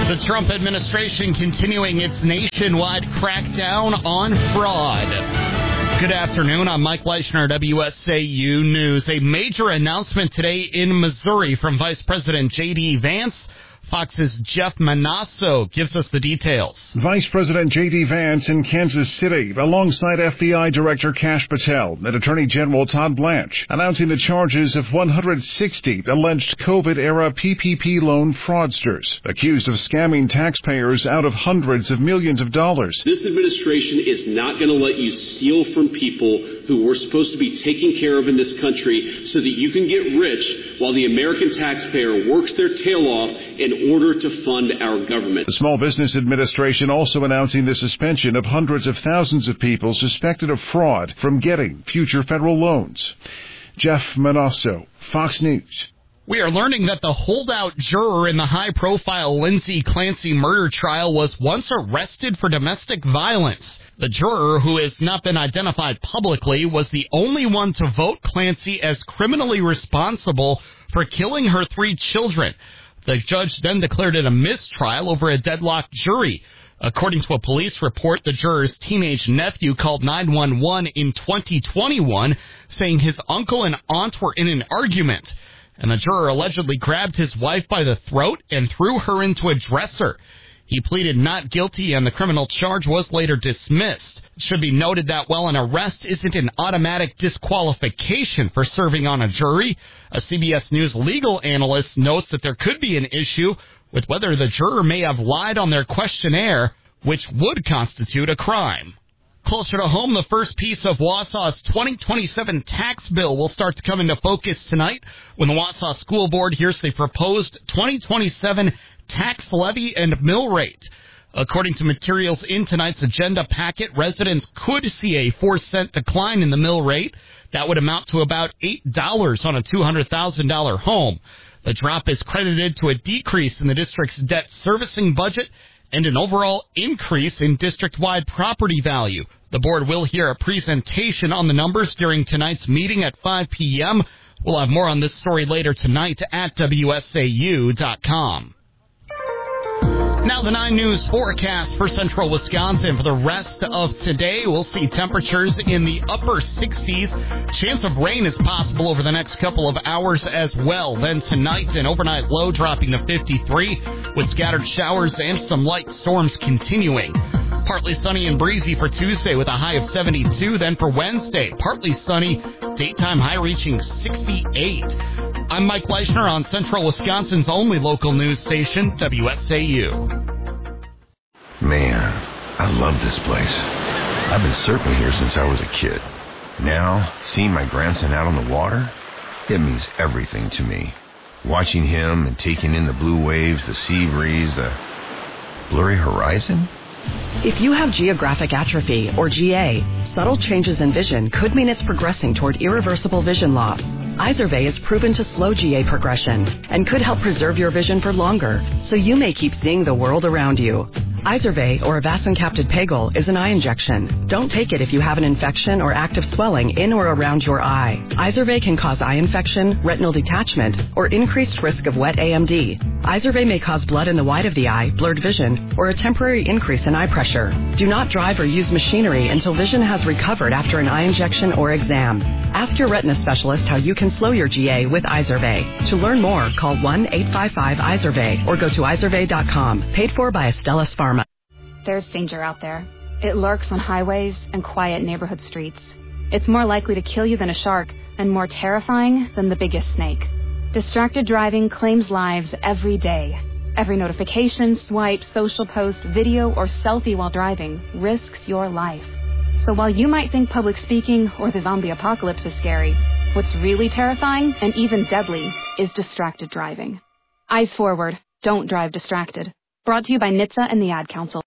The Trump administration continuing its nationwide crackdown on fraud. Good afternoon. I'm Mike Leishner, WSAU News. A major announcement today in Missouri from Vice President J.D. Vance. Fox's Jeff Manasso gives us the details. Vice President J.D. Vance in Kansas City, alongside FBI Director Kash Patel and Attorney General Todd Blanche, announcing the charges of 160 alleged COVID-era PPP loan fraudsters, accused of scamming taxpayers out of hundreds of millions of dollars. This administration is not going to let you steal from people who we're supposed to be taking care of in this country so that you can get rich while the American taxpayer works their tail off in order to fund our government. The Small Business Administration also announcing the suspension of hundreds of thousands of people suspected of fraud from getting future federal loans. Jeff Manasso, Fox News. We are learning that the holdout juror in the high-profile Lindsay Clancy murder trial was once arrested for domestic violence. The juror, who has not been identified publicly, was the only one to vote Clancy as criminally responsible for killing her 3 children. The judge then declared it a mistrial over a deadlocked jury. According to a police report, the juror's teenage nephew called 911 in 2021, saying his uncle and aunt were in an argument. And the juror allegedly grabbed his wife by the throat and threw her into a dresser. He pleaded not guilty, and the criminal charge was later dismissed. It should be noted that while an arrest isn't an automatic disqualification for serving on a jury, a CBS News legal analyst notes that there could be an issue with whether the juror may have lied on their questionnaire, which would constitute a crime. Closer to home, the first piece of Wausau's 2027 tax bill will start to come into focus tonight when the Wausau School Board hears the proposed 2027 tax levy and mill rate. According to materials in tonight's agenda packet, residents could see a 4-cent decline in the mill rate. That would amount to about $8 on a $200,000 home. The drop is credited to a decrease in the district's debt servicing budget and an overall increase in district-wide property value. The board will hear a presentation on the numbers during tonight's meeting at 5 p.m. We'll have more on this story later tonight at WSAU.com. Now the 9 News forecast for central Wisconsin. For the rest of today, we'll see temperatures in the upper 60s. Chance of rain is possible over the next couple of hours as well. Then tonight, an overnight low dropping to 53 with scattered showers and some light storms continuing. Partly sunny and breezy for Tuesday with a high of 72. Then for Wednesday, partly sunny, daytime high reaching 68. I'm Mike Leishner on Central Wisconsin's only local news station, WSAU. Man, I love this place. I've been surfing here since I was a kid. Now, seeing my grandson out on the water, it means everything to me. Watching him and taking in the blue waves, the sea breeze, the blurry horizon. If you have geographic atrophy, or GA, subtle changes in vision could mean it's progressing toward irreversible vision loss. Izervay is proven to slow GA progression and could help preserve your vision for longer, so you may keep seeing the world around you. Izervay, or avacincaptad pegol, is an eye injection. Don't take it if you have an infection or active swelling in or around your eye. Izervay can cause eye infection, retinal detachment, or increased risk of wet AMD. Izervay may cause blood in the white of the eye, blurred vision, or a temporary increase in eye pressure. Do not drive or use machinery until vision has recovered after an eye injection or exam. Ask your retina specialist how you can slow your GA with Izervay. To learn more, call 1-855-IZERVAY or go to izervay.com. Paid for by Astellas Pharma. There's danger out there. It lurks on highways and quiet neighborhood streets. It's more likely to kill you than a shark and more terrifying than the biggest snake. Distracted driving claims lives every day. Every notification, swipe, social post, video, or selfie while driving risks your life. So while you might think public speaking or the zombie apocalypse is scary, what's really terrifying and even deadly is distracted driving. Eyes forward. Don't drive distracted. Brought to you by NHTSA and the Ad Council.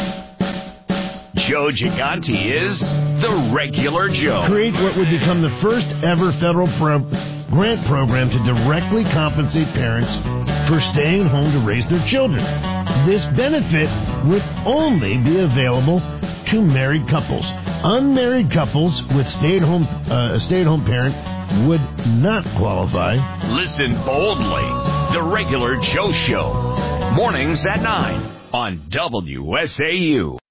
Joe Gigante is the Regular Joe. Create what would become the first ever federal grant program to directly compensate parents for staying home to raise their children. This benefit would only be available to married couples. Unmarried couples with a stay-at-home parent would not qualify. Listen boldly. The Regular Joe Show. Mornings at 9 on WSAU.